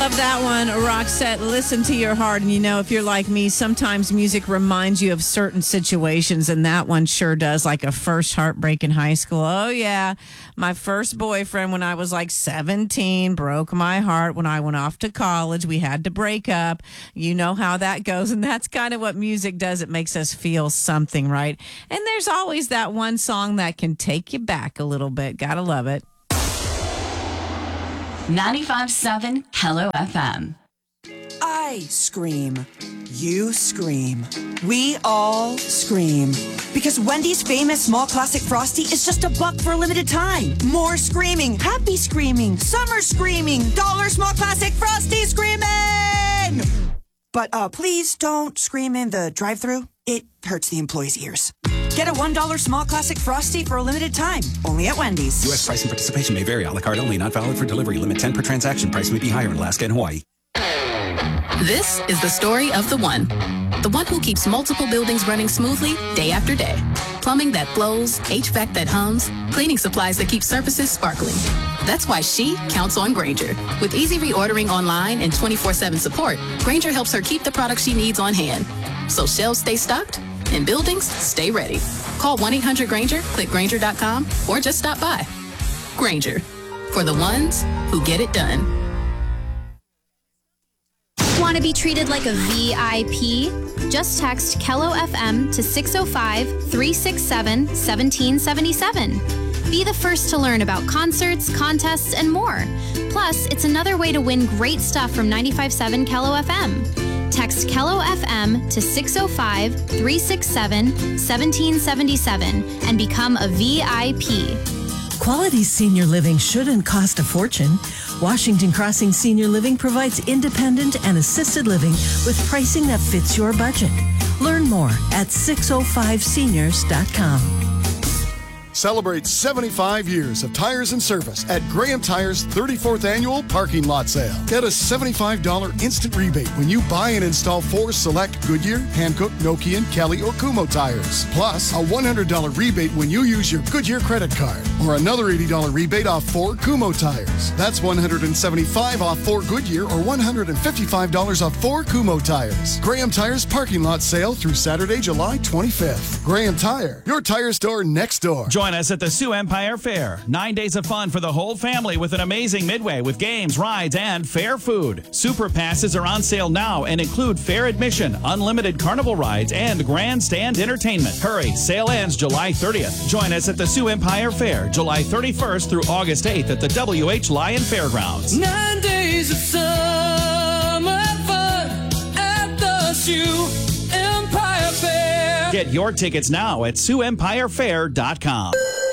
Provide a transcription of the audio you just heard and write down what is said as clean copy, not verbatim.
Love that one, Roxette. Listen to your heart. And you know, if you're like me, sometimes music reminds you of certain situations, and that one sure does, like a first heartbreak in high school. Oh, yeah. My first boyfriend when I was like 17 broke my heart when I went off to college. We had to break up. You know how that goes, and that's kind of what music does. It makes us feel something, right? And there's always that one song that can take you back a little bit. Gotta love it. 95.7 Hello FM. I scream. You scream. We all scream. Because Wendy's famous small classic Frosty is just $1 for a limited time. More screaming. Happy screaming. Summer screaming. $1 small classic Frosty screaming! But please don't scream in the drive-thru. It hurts the employees' ears. Get a $1 small classic Frosty for a limited time. Only at Wendy's. U.S. price and participation may vary. A la carte only. Not valid for delivery. Limit 10 per transaction. Price may be higher in Alaska and Hawaii. This is the story of the one. The one who keeps multiple buildings running smoothly day after day. Plumbing that flows, HVAC that hums, cleaning supplies that keep surfaces sparkling. That's why she counts on Grainger. With easy reordering online and 24/7 support, Grainger helps her keep the products she needs on hand. So shelves stay stocked and buildings stay ready. Call 1-800-GRAINGER, click Grainger.com, or just stop by. Grainger, for the ones who get it done. Want to be treated like a VIP? Just text Kello FM to 605-367-1777. Be the first to learn about concerts, contests, and more. Plus, it's another way to win great stuff from 95.7 Kello FM. Text Kello FM to 605-367-1777 and become a VIP. Quality senior living shouldn't cost a fortune. Washington Crossing Senior Living provides independent and assisted living with pricing that fits your budget. Learn more at 605seniors.com. Celebrate 75 years of tires and service at Graham Tires' 34th Annual Parking Lot Sale. Get a $75 instant rebate when you buy and install 4 select Goodyear, Hankook, Nokian, Kelly, or Kumho tires. Plus, a $100 rebate when you use your Goodyear credit card. Or another $80 rebate off 4 Kumho tires. That's $175 off 4 Goodyear or $155 off 4 Kumho tires. Graham Tires Parking Lot Sale through Saturday, July 25th. Graham Tire, your tire store next door. Join us at the Sioux Empire Fair. 9 days of fun for the whole family with an amazing midway with games, rides, and fair food. Super passes are on sale now and include fair admission, unlimited carnival rides, and grandstand entertainment. Hurry, sale ends July 30th. Join us at the Sioux Empire Fair, July 31st through August 8th at the W.H. Lyon Fairgrounds. 9 days of summer fun at the Sioux Empire Fair. Get your tickets now at SiouxEmpireFair.com.